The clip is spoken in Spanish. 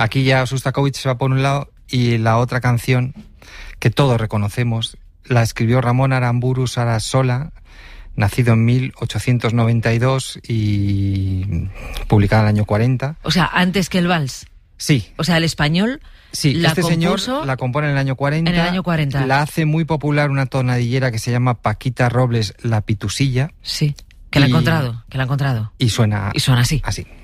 Aquí ya Šostakovič se va por un lado y la otra canción que todos reconocemos la escribió Ramón Aramburu Sarasola, nacido en 1892 y publicada en el año 40. O sea, antes que el vals. Sí. O sea, el español. Sí, este señor la compone en el año 40. En el año 40. La hace muy popular una tonadillera que se llama Paquita Robles La Pitusilla. Sí, que la he encontrado. Y suena así. Así.